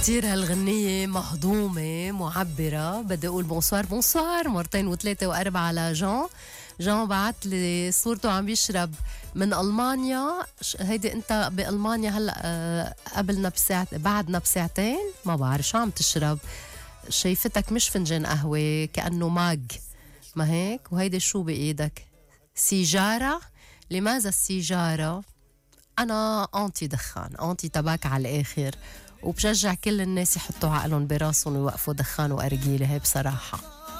كتير هالغنية مهضومة معبرة. بدي أقول بونسوار بونسوار مرتين وثلاثة وأربعة لجان. جان بعت لي صورته عم بيشرب من ألمانيا. هيدي أنت بألمانيا هلأ قبلنا بساعة بعدنا بساعتين، ما بعرف شو عم تشرب. شايفتك مش فنجان قهوة كأنه ماج، ما هيك؟ وهيدي شو بإيدك؟ سيجارة. لماذا السيجارة؟ أنا أنتي دخان، أنتي تباك على الآخر، وبشجع كل الناس يحطوا عقلهم براسهم ويوقفوا دخان وأرجيلة. هي بصراحة